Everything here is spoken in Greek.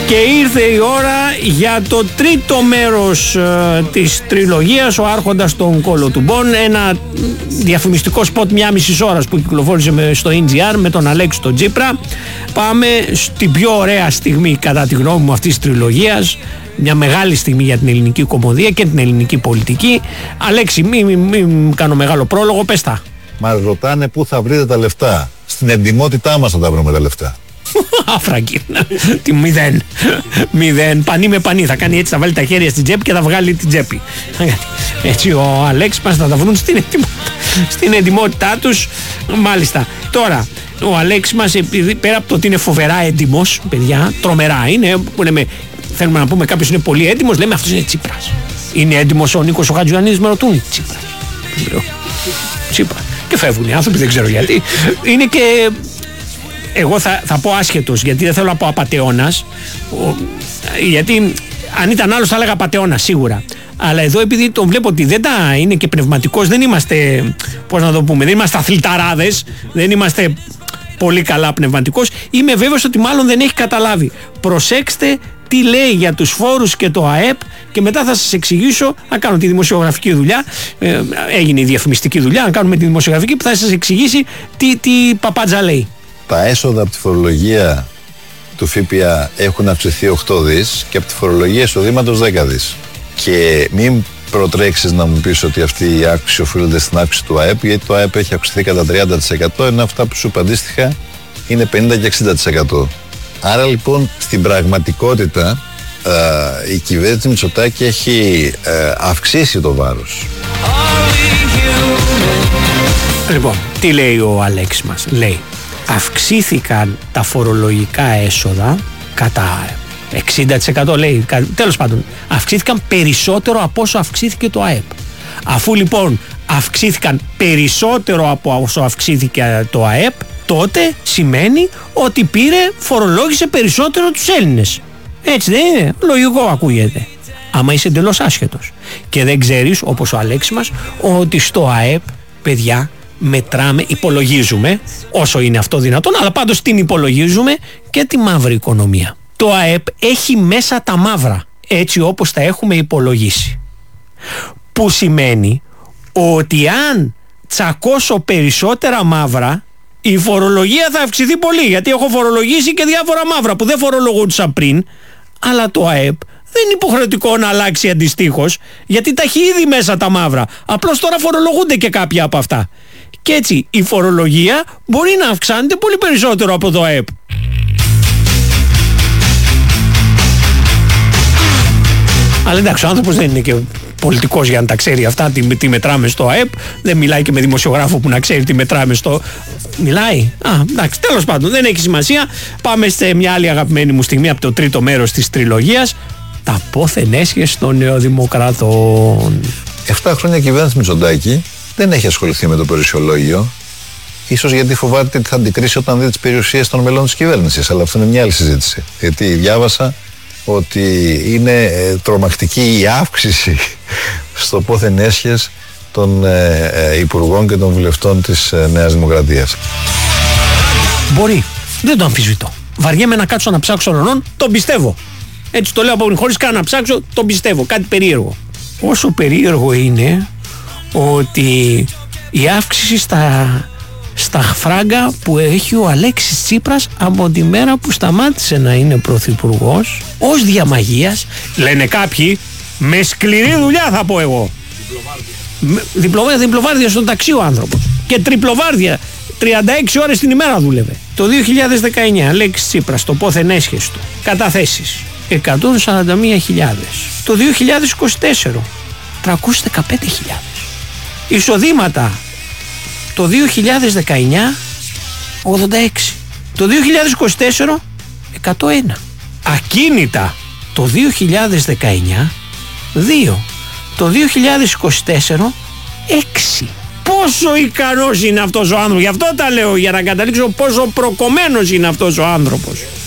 Και ήρθε η ώρα για το τρίτο μέρος της τριλογίας, ο Άρχοντας των Κολοτουμπών, ένα διαφημιστικό σποτ 1,5 ώρας που κυκλοφόρησε στο NGR με τον Αλέξη τον Τσίπρα. Πάμε στην πιο ωραία στιγμή κατά τη γνώμη μου αυτής της τριλογίας, μια μεγάλη στιγμή για την ελληνική κομμωδία και την ελληνική πολιτική. Αλέξη, μην κάνω μεγάλο πρόλογο, πες τα. Μας ρωτάνε πού θα βρείτε τα λεφτά. Στην εντιμότητά μας θα τα βρούμε τα λεφτά. Αφραγγί. Τι μηδέν. Πανί με πανί. Θα κάνει έτσι, θα βάλει τα χέρια στην τσέπη και θα βγάλει την τσέπη. Έτσι ο Αλέξης μας θα τα βρουν στην εντιμότητά τους. Μάλιστα. Τώρα, ο Αλέξης μας, πέρα από το ότι είναι φοβερά έντιμος, παιδιά, τρομερά είναι, που λέμε, θέλουμε να πούμε κάποιος είναι πολύ έντιμος, λέμε αυτός είναι Τσίπρας. Είναι έντιμος ο Νίκος ο Χατζιωαννίδης, με ρωτούν Τσίπρα. Και φεύγουν οι άνθρωποι, δεν ξέρω γιατί. Είναι και. Εγώ θα πω άσχετος, γιατί δεν θέλω να πω απατεώνας, γιατί αν ήταν άλλος θα έλεγα απατεώνας σίγουρα, αλλά εδώ επειδή τον βλέπω ότι δεν είναι και πνευματικός, δεν είμαστε, πώς να το πούμε, δεν είμαστε αθληταράδες, δεν είμαστε πολύ καλά πνευματικός, είμαι βέβαιος ότι μάλλον δεν έχει καταλάβει. Προσέξτε τι λέει για τους φόρους και το ΑΕΠ και μετά θα σας εξηγήσω, να κάνω τη δημοσιογραφική δουλειά, έγινε η διαφημιστική δουλειά, να κάνουμε τη δημοσιογραφική που θα σας εξηγήσει τι παπάτζα λέει. Τα έσοδα από τη φορολογία του ΦΠΑ έχουν αυξηθεί 8 δις και από τη φορολογία εισοδήματος 10 δις. Και μην προτρέξεις να μου πεις ότι αυτή η αύξηση οφείλεται στην αύξηση του ΑΕΠ, γιατί το ΑΕΠ έχει αυξηθεί κατά 30%, ενώ αυτά που σου είπα αντίστοιχα είναι 50 και 60%. Άρα λοιπόν στην πραγματικότητα η κυβέρνηση Μητσοτάκη έχει αυξήσει το βάρος. Λοιπόν, τι λέει ο Αλέξης μας? Λέει, αυξήθηκαν τα φορολογικά έσοδα κατά 60%, λέει, τέλος πάντων, αυξήθηκαν περισσότερο από όσο αυξήθηκε το ΑΕΠ. Αφού λοιπόν αυξήθηκαν περισσότερο από όσο αυξήθηκε το ΑΕΠ, τότε σημαίνει ότι φορολόγησε περισσότερο τους Έλληνες. Έτσι δεν είναι? Λογικό ακούγεται. Άμα είσαι εντελώς άσχετος και δεν ξέρεις, όπως ο Αλέξης μας, ότι στο ΑΕΠ, παιδιά, μετράμε, υπολογίζουμε, όσο είναι αυτό δυνατόν, αλλά πάντως την υπολογίζουμε και τη μαύρη οικονομία. Το ΑΕΠ έχει μέσα τα μαύρα, έτσι όπως τα έχουμε υπολογίσει. Που σημαίνει ότι αν τσακώσω περισσότερα μαύρα, η φορολογία θα αυξηθεί πολύ, γιατί έχω φορολογήσει και διάφορα μαύρα που δεν φορολογούντουσαν πριν, αλλά το ΑΕΠ δεν είναι υποχρεωτικό να αλλάξει αντιστοίχως, γιατί τα έχει ήδη μέσα τα μαύρα. Απλώς τώρα φορολογούνται και κάποια από αυτά. Και έτσι η φορολογία μπορεί να αυξάνεται πολύ περισσότερο από το ΑΕΠ. Αλλά εντάξει, ο άνθρωπος δεν είναι και πολιτικός για να τα ξέρει αυτά, τι μετράμε στο ΑΕΠ. Δεν μιλάει και με δημοσιογράφο που να ξέρει τι μετράμε στο... Μιλάει. Εντάξει, τέλος πάντων, δεν έχει σημασία. Πάμε σε μια άλλη αγαπημένη μου στιγμή από το τρίτο μέρος της τριλογίας. Τα πόθεν έσχες των νεοδημοκρατών. 7 χρόνια κυβέρνηση Μητσοτάκη δεν έχει ασχοληθεί με το περιουσιολόγιο. Ίσως γιατί φοβάται ότι θα αντικρίσει όταν δει τις περιουσίες των μελών της κυβέρνησης. Αλλά αυτό είναι μια άλλη συζήτηση. Γιατί διάβασα ότι είναι τρομακτική η αύξηση στο πόθεν έσχες των υπουργών και των βουλευτών της Νέας Δημοκρατίας. Μπορεί, δεν το αμφισβητώ. Βαριέμαι να κάτσω να ψάξω ονών, τον πιστεύω. Έτσι το λέω από πριν, χωρίς καν να ψάξω, τον πιστεύω. Κάτι περίεργο. Όσο περίεργο είναι ότι η αύξηση στα φράγκα που έχει ο Αλέξης Τσίπρας από τη μέρα που σταμάτησε να είναι πρωθυπουργός, ως διαμαγείας, λένε κάποιοι, με σκληρή δουλειά θα πω εγώ. Διπλοβάρδια στον ταξί ο άνθρωπος. Και τριπλοβάρδια, 36 ώρες την ημέρα δούλευε. Το 2019, Αλέξης Τσίπρας, το πόθεν έσχες του, καταθέσεις 141.000. Το 2024, 315.000. Εισοδήματα το 2019, 86. Το 2024, 101. Ακίνητα το 2019, 2. Το 2024, 6. Πόσο ικανός είναι αυτός ο άνθρωπος. Γι' αυτό τα λέω, για να καταλήξω πόσο προκομμένος είναι αυτός ο άνθρωπος.